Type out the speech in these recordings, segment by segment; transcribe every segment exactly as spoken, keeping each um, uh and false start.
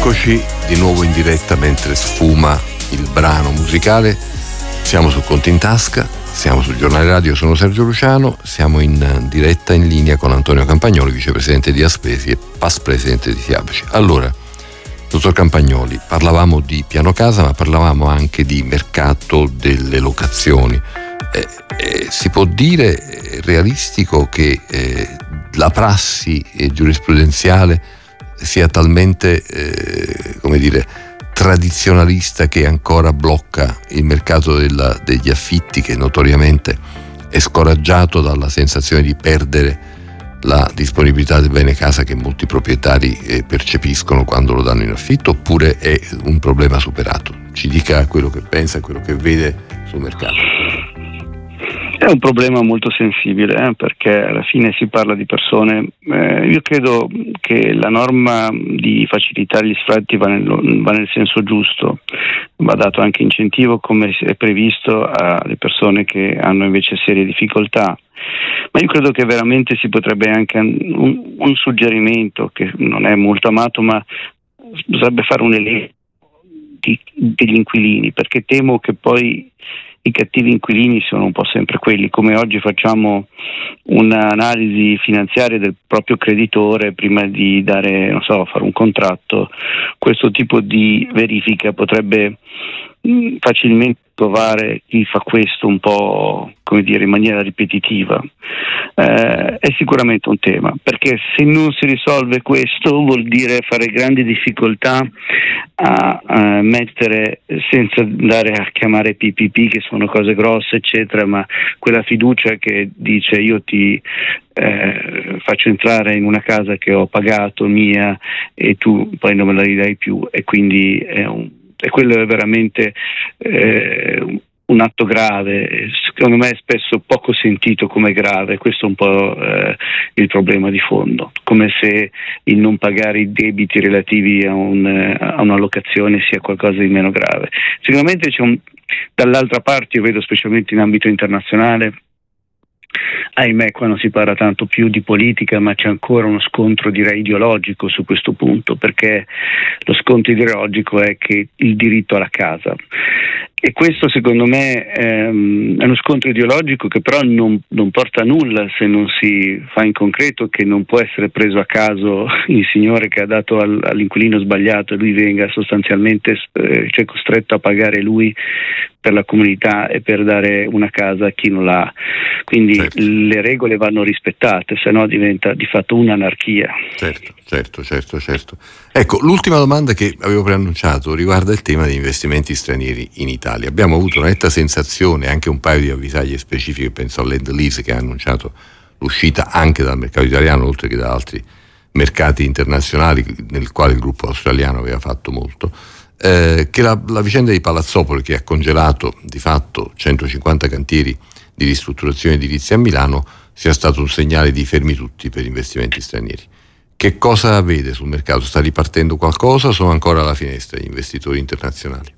Eccoci di nuovo in diretta mentre sfuma il brano musicale. Siamo su Conti in Tasca, siamo sul Giornale Radio, sono Sergio Luciano, siamo in diretta in linea con Antonio Campagnoli, vicepresidente di Aspesi e past presidente di Siapaci. Allora, dottor Campagnoli, parlavamo di piano casa, ma parlavamo anche di mercato delle locazioni. Eh, eh, si può dire eh, realistico che eh, la prassi eh, giurisprudenziale sia talmente, eh, come dire, tradizionalista che ancora blocca il mercato della, degli affitti, che notoriamente è scoraggiato dalla sensazione di perdere la disponibilità del bene casa che molti proprietari eh, percepiscono quando lo danno in affitto, oppure è un problema superato? Ci dica quello che pensa, quello che vede sul mercato. È un problema molto sensibile, eh, perché alla fine si parla di persone. Eh, io credo che la norma di facilitare gli sfratti va nel, va nel senso giusto, va dato anche incentivo, come è previsto, alle persone che hanno invece serie difficoltà. Ma io credo che veramente si potrebbe anche un, un suggerimento che non è molto amato, ma bisognerebbe fare un elenco di, degli inquilini, perché temo che poi i cattivi inquilini sono un po' sempre quelli, come oggi facciamo un'analisi finanziaria del proprio creditore prima di dare, non so, fare un contratto. Questo tipo di verifica potrebbe mh, facilmente trovare chi fa questo un po', come dire, in maniera ripetitiva. Eh, è sicuramente un tema, perché se non si risolve questo vuol dire fare grandi difficoltà a, a mettere, senza andare a chiamare P P P, che sono cose grosse eccetera, ma quella fiducia che dice io ti eh, faccio entrare in una casa che ho pagato mia e tu poi non me la ridai più, e quindi è un e quello è veramente eh, un atto grave, secondo me è spesso poco sentito come grave. Questo è un po' eh, il problema di fondo, come se il non pagare i debiti relativi a, un, a una locazione sia qualcosa di meno grave. Sicuramente c'è un, dall'altra parte io vedo, specialmente in ambito internazionale, ahimè qua non si parla tanto più di politica, ma c'è ancora uno scontro, direi, ideologico su questo punto, perché lo scontro ideologico è che il diritto alla casa, e questo secondo me ehm, è uno scontro ideologico che però non, non porta a nulla se non si fa in concreto, che non può essere preso a caso il signore che ha dato al, all'inquilino sbagliato e lui venga sostanzialmente eh, cioè costretto a pagare lui per la comunità e per dare una casa a chi non l'ha. Quindi certo, le regole vanno rispettate, se no diventa di fatto un'anarchia. Certo, certo, certo, certo. Ecco, l'ultima domanda che avevo preannunciato riguarda il tema degli investimenti stranieri in Italia. Abbiamo avuto una netta sensazione, anche un paio di avvisaglie specifiche, penso all'End Lease, che ha annunciato l'uscita anche dal mercato italiano, oltre che da altri mercati internazionali, nel quale il gruppo australiano aveva fatto molto. Eh, che la, la vicenda di Palazzopoli, che ha congelato di fatto centocinquanta cantieri di ristrutturazione edilizia a Milano, sia stato un segnale di fermi tutti per investimenti stranieri. Che cosa vede sul mercato? Sta ripartendo qualcosa o sono ancora alla finestra gli investitori internazionali?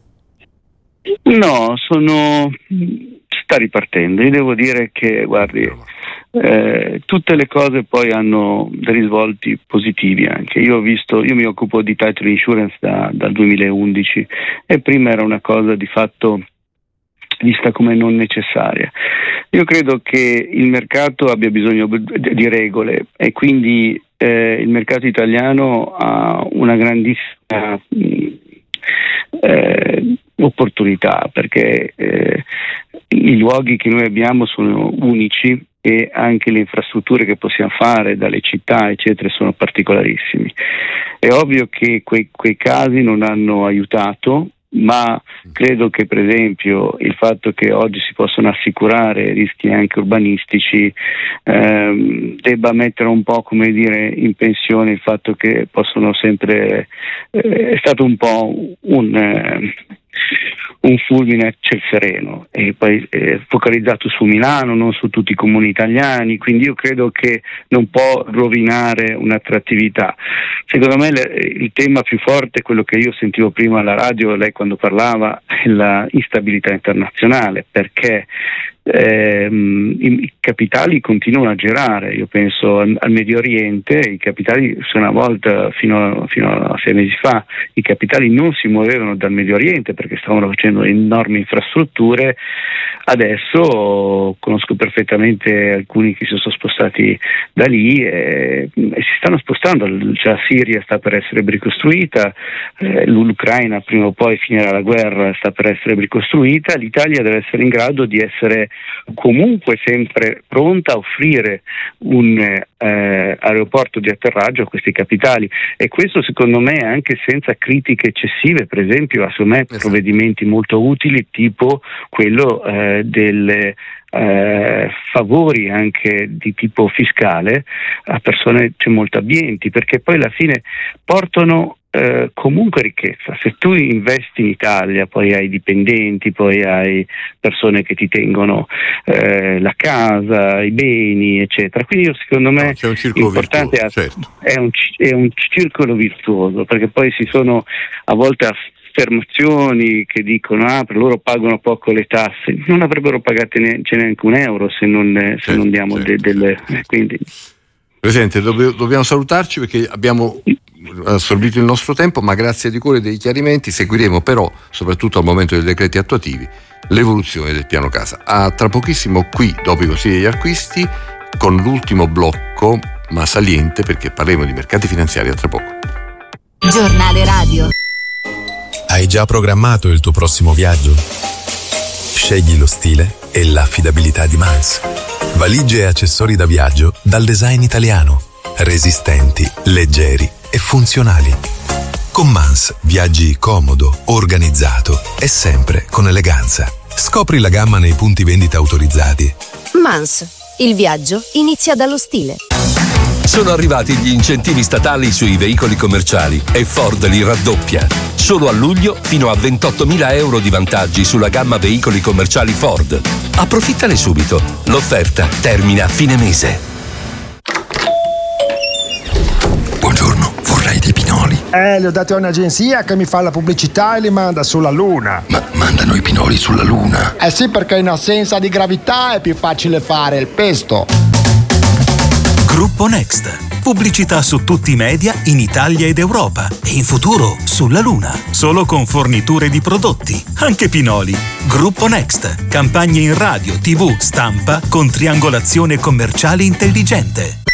No, sono sta ripartendo. Io devo dire che, guardi, eh, tutte le cose poi hanno dei risvolti positivi anche. Io ho visto, io mi occupo di title insurance da, dal duemilaundici, e prima era una cosa di fatto vista come non necessaria. Io credo che il mercato abbia bisogno di regole, e quindi eh, il mercato italiano ha una grandissima eh, opportunità, perché eh, i luoghi che noi abbiamo sono unici, e anche le infrastrutture che possiamo fare dalle città eccetera sono particolarissimi. È ovvio che quei, quei casi non hanno aiutato, ma credo che per esempio il fatto che oggi si possono assicurare rischi anche urbanistici ehm, debba mettere un po', come dire, in pensione il fatto che possono sempre eh, è stato un po' un eh, un fulmine a ciel sereno, e poi eh, focalizzato su Milano, non su tutti i comuni italiani, quindi io credo che non può rovinare un'attrattività. Secondo me le, il tema più forte è quello che io sentivo prima alla radio, lei quando parlava, è la instabilità internazionale, perché ehm, i capitali continuano a girare. Io penso al, al Medio Oriente, i capitali, se una volta fino a, fino a sei mesi fa i capitali non si muovevano dal Medio Oriente perché stavano facendo enormi infrastrutture, adesso conosco perfettamente alcuni che si sono spostati da lì e, e si stanno spostando. Cioè, la Siria sta per essere ricostruita, eh, l'Ucraina prima o poi finirà la guerra, sta per essere ricostruita. L'Italia deve essere in grado di essere comunque sempre pronta a offrire un eh, aeroporto di atterraggio a questi capitali, e questo secondo me anche senza critiche eccessive. Per esempio, a me provvedimenti molto utili tipo quello eh, delle Eh, favori anche di tipo fiscale a persone cioè, molto abbienti, perché poi alla fine portano eh, comunque ricchezza. Se tu investi in Italia poi hai dipendenti, poi hai persone che ti tengono eh, la casa, i beni eccetera, quindi io, secondo me no, c'è un circolo importante virtuoso, certo. è, un, è un circolo virtuoso, perché poi si sono a volte affermazioni che dicono ah per loro pagano poco le tasse, non avrebbero pagate neanche, neanche un euro se non, se certo, non diamo certo, de, delle certo. Eh, quindi Presidente, do, dobbiamo salutarci perché abbiamo assorbito il nostro tempo, ma grazie di cuore dei chiarimenti. Seguiremo però, soprattutto al momento dei decreti attuativi, l'evoluzione del piano casa. A tra pochissimo qui, dopo i consigli degli acquisti, con l'ultimo blocco, ma saliente perché parleremo di mercati finanziari a tra poco. Giornale Radio. Hai già programmato il tuo prossimo viaggio? Scegli lo stile e l'affidabilità di Mans. Valigie e accessori da viaggio dal design italiano. Resistenti, leggeri e funzionali. Con Mans viaggi comodo, organizzato e sempre con eleganza. Scopri la gamma nei punti vendita autorizzati. Mans, il viaggio inizia dallo stile. Sono arrivati gli incentivi statali sui veicoli commerciali e Ford li raddoppia. Solo a luglio fino a ventottomila euro di vantaggi sulla gamma veicoli commerciali Ford. Approfittane subito. L'offerta termina a fine mese. Buongiorno, vorrei dei pinoli. Eh, li ho dati a un'agenzia che mi fa la pubblicità e li manda sulla Luna. Ma mandano i pinoli sulla Luna? Eh sì, perché in assenza di gravità è più facile fare il pesto. Gruppo Next. Pubblicità su tutti i media in Italia ed Europa e in futuro sulla Luna. Solo con forniture di prodotti, anche pinoli. Gruppo Next. Campagne in radio, tivù, stampa con triangolazione commerciale intelligente.